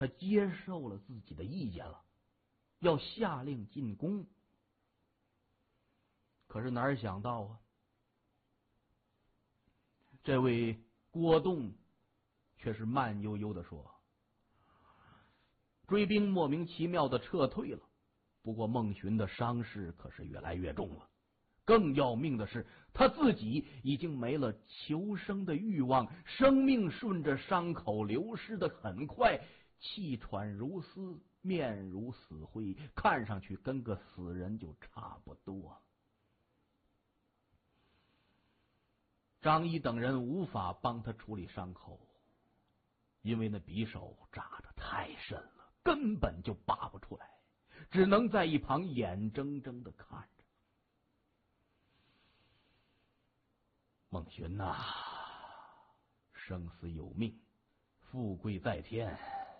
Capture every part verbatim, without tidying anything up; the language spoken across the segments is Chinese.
他接受了自己的意见了，要下令进宫。可是哪儿想到啊，这位郭栋却是慢悠悠的说：“追兵莫名其妙的撤退了，不过孟寻的伤势可是越来越重了。更要命的是，他自己已经没了求生的欲望，生命顺着伤口流失的很快，气喘如丝，面如死灰，看上去跟个死人就差不多了。”张仪等人无法帮他处理伤口，因为那匕首扎得太深了，根本就拔不出来，只能在一旁眼睁睁的看着。孟寻呐、啊，生死有命，富贵在天，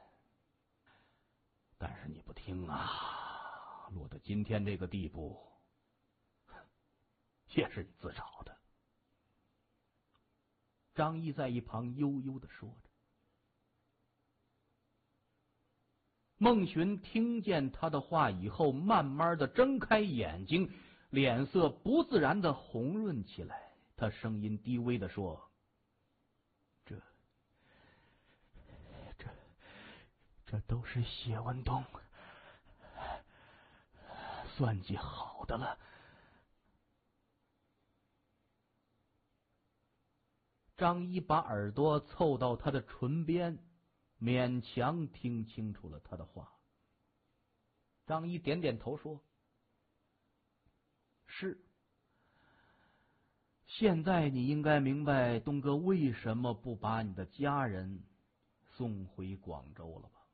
但是你不听啊，落到今天这个地步，也是你自找的。张仪在一旁悠悠的说着。孟寻听见他的话以后，慢慢的睁开眼睛，脸色不自然的红润起来。他声音低微的说：“这、这、这都是谢文东算计好的了。”张一把耳朵凑到他的唇边，勉强听清楚了他的话。张一点点头说：“是。现在你应该明白东哥为什么不把你的家人送回广州了吧？”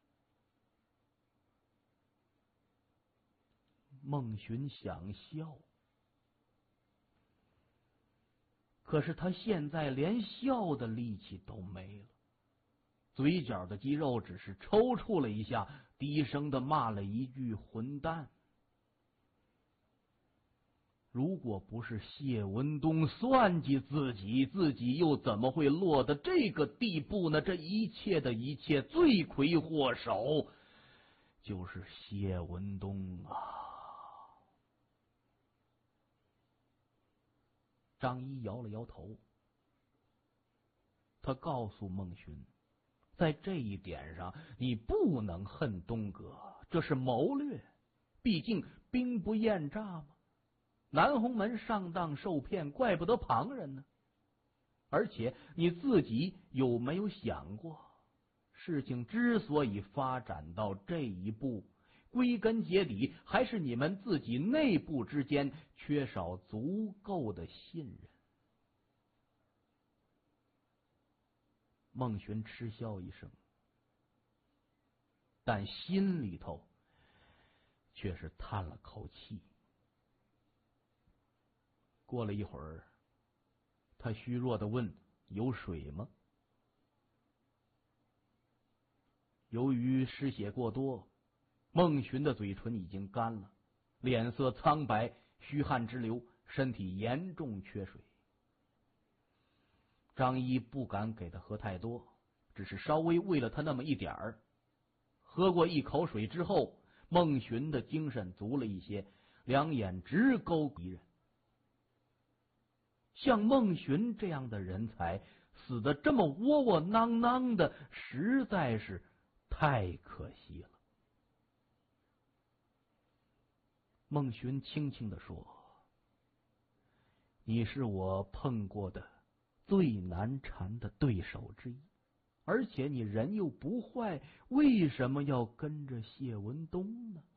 孟寻想笑，可是他现在连笑的力气都没了，嘴角的肌肉只是抽搐了一下，低声的骂了一句混蛋。如果不是谢文东算计自己，自己又怎么会落得这个地步呢？这一切的一切，罪魁祸首就是谢文东啊！张一摇了摇头，他告诉孟寻，在这一点上你不能恨东哥，这是谋略，毕竟兵不厌诈嘛。南鸿门上当受骗，怪不得旁人呢。而且你自己有没有想过，事情之所以发展到这一步，归根结底还是你们自己内部之间缺少足够的信任。孟寻嗤笑一声，但心里头却是叹了口气。过了一会儿，他虚弱的问：“有水吗？”由于失血过多，孟寻的嘴唇已经干了，脸色苍白，虚汗直流，身体严重缺水。张一不敢给他喝太多，只是稍微喂了他那么一点儿。喝过一口水之后，孟寻的精神足了一些，两眼直勾敌人。像孟寻这样的人才死得这么窝窝囊囊的，实在是太可惜了。孟寻轻轻地说：“你是我碰过的最难缠的对手之一，而且你人又不坏，为什么要跟着谢文东呢？”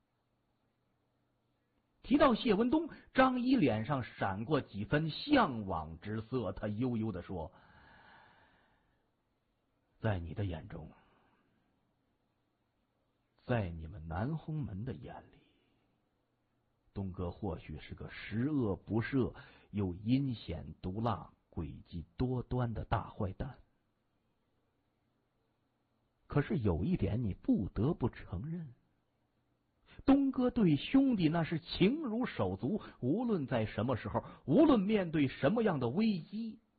提到谢文东，张一脸上闪过几分向往之色，他悠悠地说：“在你的眼中，在你们南鸿门的眼里，东哥或许是个十恶不赦又阴险毒辣、诡计多端的大坏蛋。可是有一点你不得不承认，东哥对兄弟那是情如手足，无论在什么时候，无论面对什么样的危机，